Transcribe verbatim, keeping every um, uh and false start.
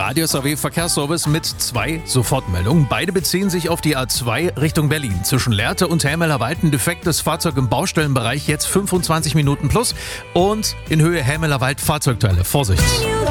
Radio S A W Verkehrsservice mit zwei Sofortmeldungen. Beide beziehen sich auf die A zwei Richtung Berlin. Zwischen Lehrte und Helmelerwald ein defektes Fahrzeug im Baustellenbereich, jetzt fünfundzwanzig Minuten plus. Und in Höhe Helmelerwald Fahrzeugteile. Vorsicht!